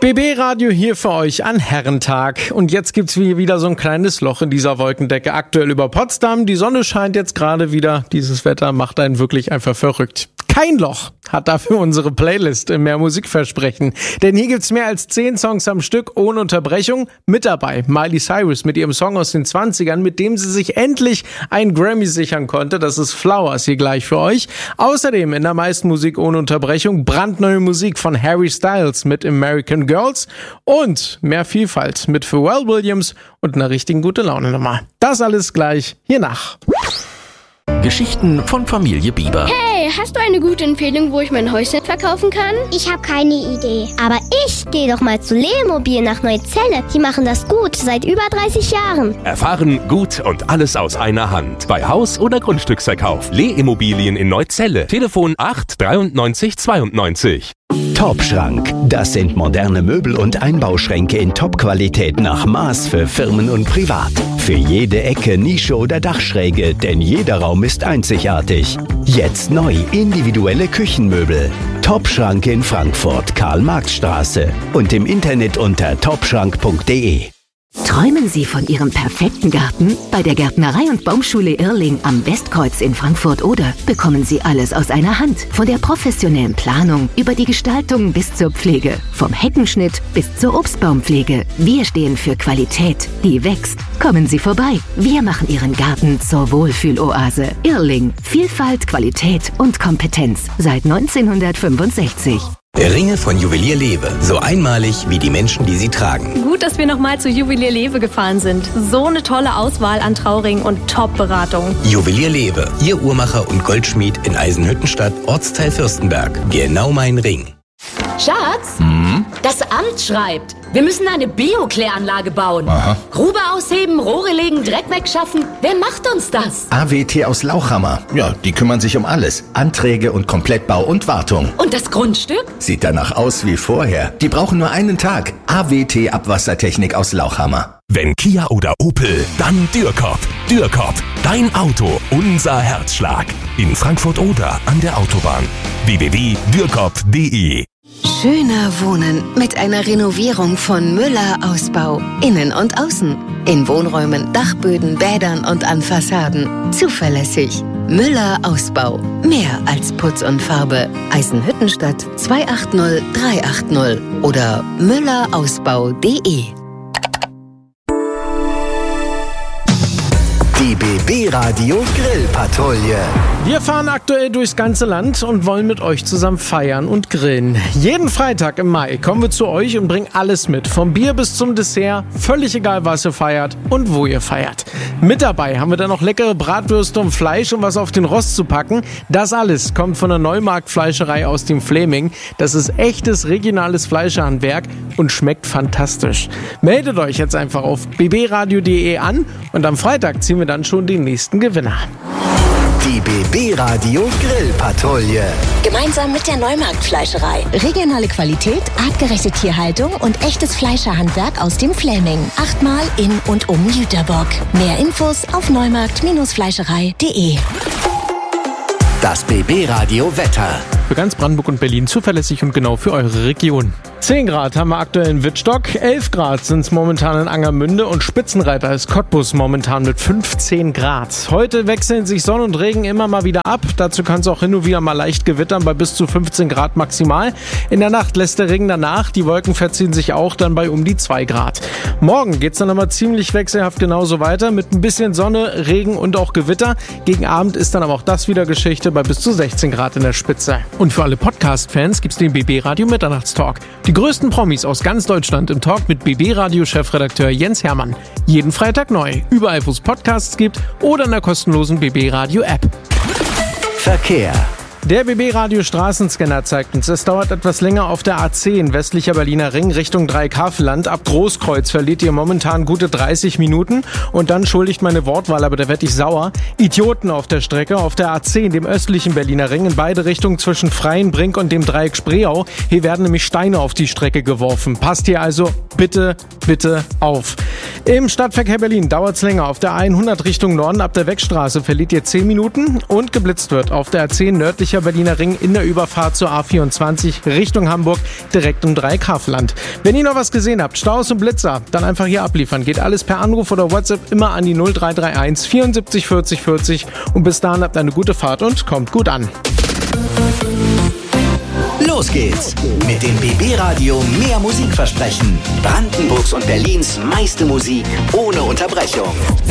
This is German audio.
BB Radio hier für euch an Herrentag. Und jetzt gibt's wieder so ein kleines Loch in dieser Wolkendecke. Aktuell über Potsdam. Die Sonne scheint jetzt gerade wieder. Dieses Wetter macht einen wirklich einfach verrückt. Kein Loch hat dafür unsere Playlist im Mehr Musikversprechen. Denn hier gibt's mehr als 10 Songs am Stück ohne Unterbrechung. Mit dabei Miley Cyrus mit ihrem Song aus den 20ern, mit dem sie sich endlich einen Grammy sichern konnte. Das ist Flowers hier gleich für euch. Außerdem in der meisten Musik ohne Unterbrechung brandneue Musik von Harry Styles mit American Girls und mehr Vielfalt mit Pharrell Williams und einer richtigen gute Laune Nummer. Das alles gleich hier nach. Geschichten von Familie Bieber. Hey, hast du eine gute Empfehlung, wo ich mein Häuschen verkaufen kann? Ich habe keine Idee. Aber ich gehe doch mal zu Lemobil nach Neuzelle. Die machen das gut, seit über 30 Jahren. Erfahren, gut und alles aus einer Hand. Bei Haus- oder Grundstücksverkauf. Leh-Immobilien in Neuzelle. Telefon 8 93 92. Top-Schrank. Das sind moderne Möbel und Einbauschränke in Top-Qualität nach Maß für Firmen und Privat. Für jede Ecke, Nische oder Dachschräge, denn jeder Raum ist einzigartig. Jetzt neu, individuelle Küchenmöbel. Top-Schrank in Frankfurt, Karl-Marx-Straße und im Internet unter topschrank.de. Träumen Sie von Ihrem perfekten Garten? Bei der Gärtnerei- und Baumschule Irrling am Westkreuz in Frankfurt-Oder bekommen Sie alles aus einer Hand. Von der professionellen Planung über die Gestaltung bis zur Pflege. Vom Heckenschnitt bis zur Obstbaumpflege. Wir stehen für Qualität, die wächst. Kommen Sie vorbei. Wir machen Ihren Garten zur Wohlfühloase. Irrling. Vielfalt, Qualität und Kompetenz. Seit 1965. Ringe von Juwelier Lewe. So einmalig wie die Menschen, die sie tragen. Gut, dass wir nochmal zu Juwelier Lewe gefahren sind. So eine tolle Auswahl an Trauringen und Top-Beratung. Juwelier Lewe. Ihr Uhrmacher und Goldschmied in Eisenhüttenstadt, Ortsteil Fürstenberg. Genau mein Ring. Schatz, das Amt schreibt, wir müssen eine Bio-Kläranlage bauen. Aha. Grube ausheben, Rohre legen, Dreck wegschaffen. Wer macht uns das? AWT aus Lauchhammer. Ja, die kümmern sich um alles. Anträge und Komplettbau und Wartung. Und das Grundstück? Sieht danach aus wie vorher. Die brauchen nur einen Tag. AWT Abwassertechnik aus Lauchhammer. Wenn Kia oder Opel, dann Dürkop. Dürkop, dein Auto, unser Herzschlag. In Frankfurt-Oder an der Autobahn. www.dürkop.de. Schöner Wohnen mit einer Renovierung von Müller Ausbau. Innen und außen. In Wohnräumen, Dachböden, Bädern und an Fassaden. Zuverlässig. Müller Ausbau. Mehr als Putz und Farbe. Eisenhüttenstadt 280 380 oder müllerausbau.de. Die BB Radio Grillpatrouille. Wir fahren aktuell durchs ganze Land und wollen mit euch zusammen feiern und grillen. Jeden Freitag im Mai kommen wir zu euch und bringen alles mit. Vom Bier bis zum Dessert. Völlig egal, was ihr feiert und wo ihr feiert. Mit dabei haben wir dann noch leckere Bratwürste und Fleisch, um was auf den Rost zu packen. Das alles kommt von der Neumarkt-Fleischerei aus dem Fläming. Das ist echtes regionales Fleischerhandwerk und schmeckt fantastisch. Meldet euch jetzt einfach auf bbradio.de an und am Freitag ziehen wir dann schon den nächsten Gewinner. Die BB Radio Grillpatrouille. Gemeinsam mit der Neumarkt-Fleischerei. Regionale Qualität, artgerechte Tierhaltung und echtes Fleischerhandwerk aus dem Fläming. 8-mal in und um Jüterbock. Mehr Infos auf neumarkt-fleischerei.de. Das BB Radio Wetter. Für ganz Brandenburg und Berlin zuverlässig und genau für eure Region. 10 Grad haben wir aktuell in Wittstock, 11 Grad sind es momentan in Angermünde und Spitzenreiter ist Cottbus momentan mit 15 Grad. Heute wechseln sich Sonne und Regen immer mal wieder ab. Dazu kann es auch hin und wieder mal leicht gewittern bei bis zu 15 Grad maximal. In der Nacht lässt der Regen danach, die Wolken verziehen sich auch dann bei um die 2 Grad. Morgen geht es dann aber ziemlich wechselhaft genauso weiter mit ein bisschen Sonne, Regen und auch Gewitter. Gegen Abend ist dann aber auch das wieder Geschichte bei bis zu 16 Grad in der Spitze. Und für alle Podcast-Fans gibt's den BB Radio Mitternachtstalk. Die größten Promis aus ganz Deutschland im Talk mit BB Radio Chefredakteur Jens Hermann. Jeden Freitag neu, überall wo es Podcasts gibt oder in der kostenlosen BB Radio App. Verkehr. Der BB Radio Straßenscanner zeigt uns, es dauert etwas länger auf der A10 westlicher Berliner Ring Richtung Dreieckhavelland. Ab Großkreuz verliert ihr momentan gute 30 Minuten. Und dann schuldigt meine Wortwahl, aber da werd ich sauer. Idioten auf der Strecke, auf der A10, dem östlichen Berliner Ring, in beide Richtungen zwischen Freienbrink und dem Dreieck Spreeau. Hier werden nämlich Steine auf die Strecke geworfen. Passt hier also bitte, bitte auf. Im Stadtverkehr Berlin dauert es länger. Auf der A100 Richtung Norden ab der Weckstraße verliert ihr 10 Minuten und geblitzt wird auf der A10 nördlicher Berliner Ring in der Überfahrt zur A24 Richtung Hamburg direkt um Dreieckhavelland. Wenn ihr noch was gesehen habt, Staus und Blitzer, dann einfach hier abliefern. Geht alles per Anruf oder WhatsApp immer an die 0331 74 40 40 und bis dahin habt eine gute Fahrt und kommt gut an. Los geht's mit dem BB Radio Mehr Musikversprechen. Brandenburgs und Berlins meiste Musik ohne Unterbrechung.